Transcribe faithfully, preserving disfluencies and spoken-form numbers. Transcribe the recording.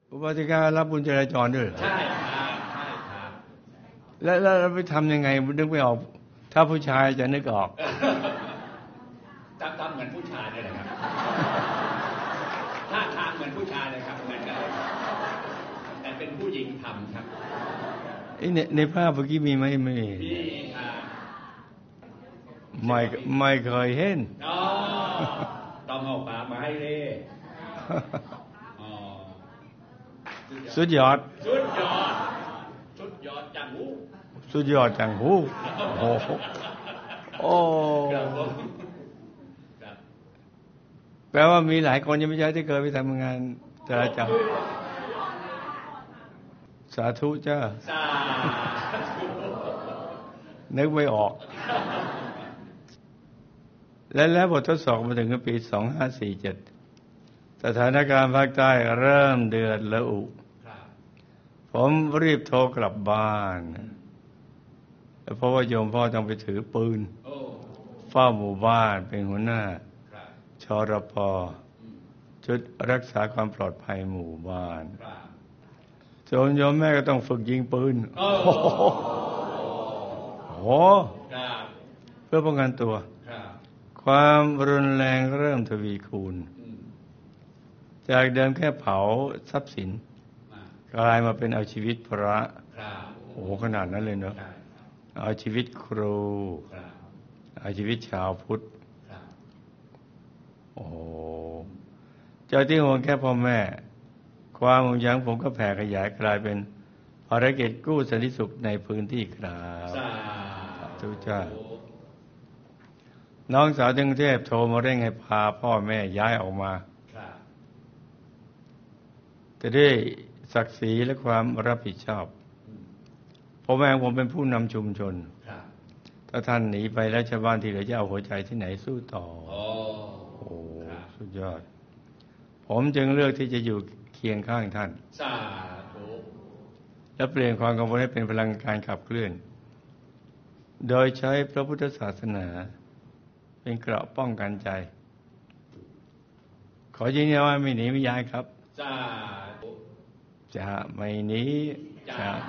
อุบาสิการับบุญจราจรด้วยเหรอใช่ครับใช่ครับแล้วแล้วเราไปทำยังไงนึกไม่ออกถ้าผู้ชายจะนึกออกทำทำเหมือนผู้ชายเลยนะครับท่าทางเหมือนผู้ชายเลยครับเหมือนกันเลยแต่เป็นผู้หญิงทำครับในในภาพเมื่อกี้มีไหมไม่มีครับไม่ไม่เคยเห็นอ๋อต้องเอาปลามาให้เลยสุดยอดสุดยอดสุดยอดจังหูสุดยอดจังหูโอ้โอ้แปลว่ามีหลายคนยังไม่ใช่ที่เคยไปทำงานจราจรสาธุจ้านึกไม่ออกและแล้วบททดสอบมาถึงปีสองห้าสี่เจ็ดสถานการณ์ภาคใต้เริ่มเดือดระอุผมรีบโทรกลับบ้านเพราะว่าโยมพ่อต้องไปถือปืนเฝ้าหมู่บ้านเป็นหัวหน้าชรปชุดรักษาความปลอดภัยหมู่บ้านโยมโยมแม่ก็ต้องฝึกยิงปืนโอ้โหเพื่อป้องกันตัวความรุนแรงเริ่มทวีคูณจากเดิมแค่เผาทรัพย์สินกลายมาเป็นเอาชีวิตพระโอ้โหขนาดนั้นเลยเนอะเอาชีวิตครูเอาชีวิตชาวพุทธโอ้โหเจ้าที่ห่วงแค่พ่อแม่ความห่วงใยของผมก็แผ่ขยายกลายเป็นภารกิจกู้สันติสุขในพื้นที่ครับทุกท่านน้องสาวที่กรุงเทพโทรมาเร่งให้พาพ่อแม่ย้ายออกมาแต่ด้วยศักดิ์ศรีและความรับผิดชอบพ่อแม่ผมเป็นผู้นำชุมชนถ้าท่านหนีไปแล้วชาวบ้านที่เหลือจะเอาหัวใจที่ไหนสู้ต่อโอ้โหสุดยอดผมจึงเลือกที่จะอยู่เคียงข้างท่านสาธุและเปลี่ยนความกังวลให้เป็นพลังการขับเคลื่อนโดยใช้พระพุทธศาสนาเป็นเกราะป้องกันใจขอยืนยันว่าไม่หนีไม่ย้ายครับจะไม่หนีจะ